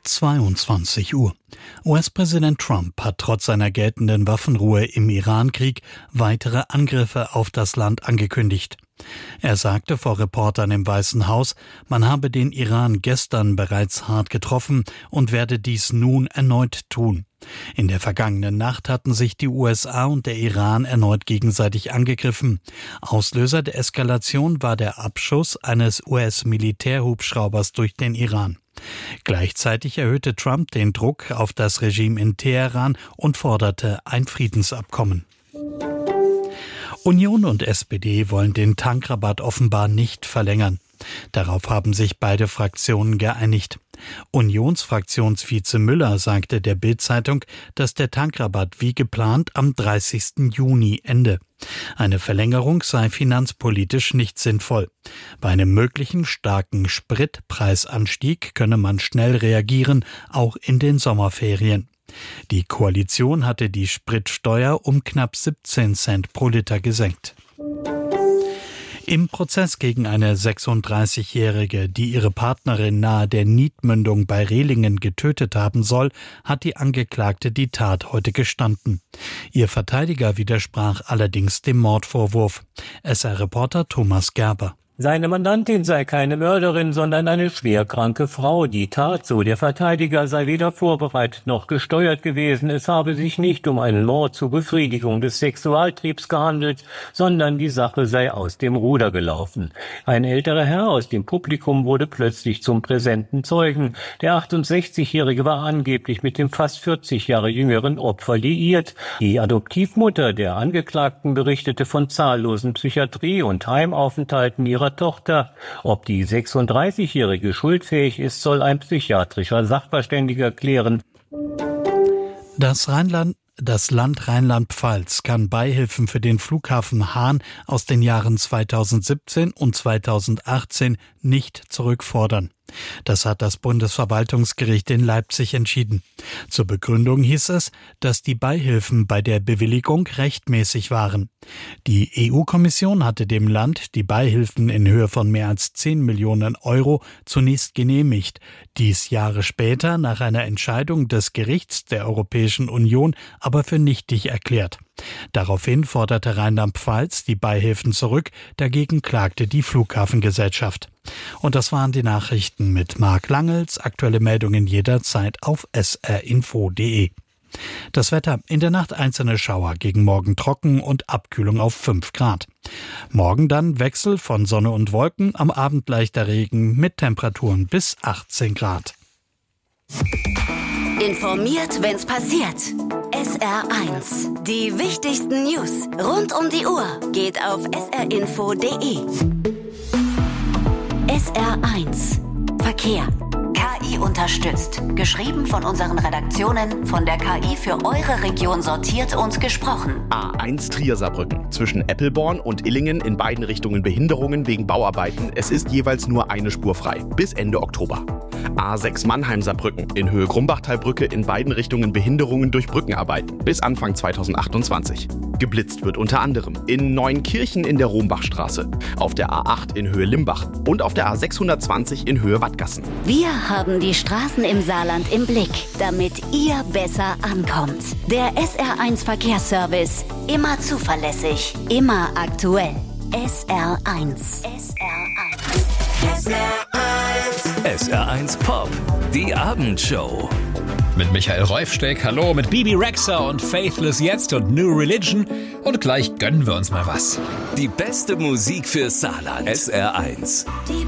22 Uhr. US-Präsident Trump hat trotz seiner geltenden Waffenruhe im Iran-Krieg weitere Angriffe auf das Land angekündigt. Er sagte vor Reportern im Weißen Haus, man habe den Iran gestern bereits hart getroffen und werde dies nun erneut tun. In der vergangenen Nacht hatten sich die USA und der Iran erneut gegenseitig angegriffen. Auslöser der Eskalation war der Abschuss eines US-Militärhubschraubers durch den Iran. Gleichzeitig erhöhte Trump den Druck auf das Regime in Teheran und forderte ein Friedensabkommen. Union und SPD wollen den Tankrabatt offenbar nicht verlängern. Darauf haben sich beide Fraktionen geeinigt. Unionsfraktionsvize Müller sagte der Bild-Zeitung, dass der Tankrabatt wie geplant am 30. Juni ende. Eine Verlängerung sei finanzpolitisch nicht sinnvoll. Bei einem möglichen starken Spritpreisanstieg könne man schnell reagieren, auch in den Sommerferien. Die Koalition hatte die Spritsteuer um knapp 17 Cent pro Liter gesenkt. Im Prozess gegen eine 36-Jährige, die ihre Partnerin nahe der Niedmündung bei Rehlingen getötet haben soll, hat die Angeklagte die Tat heute gestanden. Ihr Verteidiger widersprach allerdings dem Mordvorwurf. SR-Reporter Thomas Gerber. Seine Mandantin sei keine Mörderin, sondern eine schwerkranke Frau. Die Tat, so der Verteidiger, sei weder vorbereitet noch gesteuert gewesen. Es habe sich nicht um einen Mord zur Befriedigung des Sexualtriebs gehandelt, sondern die Sache sei aus dem Ruder gelaufen. Ein älterer Herr aus dem Publikum wurde plötzlich zum präsenten Zeugen. Der 68-Jährige war angeblich mit dem fast 40 Jahre jüngeren Opfer liiert. Die Adoptivmutter der Angeklagten berichtete von zahllosen Psychiatrie- und Heimaufenthalten ihrer Tochter. Ob die 36-Jährige schuldfähig ist, soll ein psychiatrischer Sachverständiger klären. Das Land Rheinland-Pfalz kann Beihilfen für den Flughafen Hahn aus den Jahren 2017 und 2018 nicht zurückfordern. Das hat das Bundesverwaltungsgericht in Leipzig entschieden. Zur Begründung hieß es, dass die Beihilfen bei der Bewilligung rechtmäßig waren. Die EU-Kommission hatte dem Land die Beihilfen in Höhe von mehr als 10 Millionen Euro zunächst genehmigt. Dies Jahre später nach einer Entscheidung des Gerichts der Europäischen Union aber für nichtig erklärt. Daraufhin forderte Rheinland-Pfalz die Beihilfen zurück, dagegen klagte die Flughafengesellschaft. Und das waren die Nachrichten mit Marc Langels. Aktuelle Meldungen jederzeit auf srinfo.de. Das Wetter: in der Nacht einzelne Schauer, gegen Morgen trocken und Abkühlung auf 5 Grad. Morgen dann Wechsel von Sonne und Wolken, am Abend leichter Regen mit Temperaturen bis 18 Grad. Informiert, wenn's passiert. SR1. Die wichtigsten News rund um die Uhr geht auf srinfo.de. SR1. Verkehr. KI unterstützt. Geschrieben von unseren Redaktionen, von der KI für eure Region sortiert und gesprochen. A1 Trier-Saarbrücken. Zwischen Eppelborn und Illingen in beiden Richtungen Behinderungen wegen Bauarbeiten. Es ist jeweils nur eine Spur frei. Bis Ende Oktober. A6 Mannheim-Saarbrücken. In Höhe Grumbachtalbrücke in beiden Richtungen Behinderungen durch Brückenarbeiten. Bis Anfang 2028. Geblitzt wird unter anderem in Neuenkirchen in der Rombachstraße, auf der A8 in Höhe Limbach und auf der A620 in Höhe Wattgassen. Wir haben die Straßen im Saarland im Blick, damit ihr besser ankommt. Der SR1 Verkehrsservice. Immer zuverlässig, immer aktuell. SR1. SR1 Pop, die Abendshow. Mit Michael Reufsteck, hallo, mit Bibi Rexha und Faithless jetzt und New Religion. Und gleich gönnen wir uns mal was. Die beste Musik für Saarland. SR1.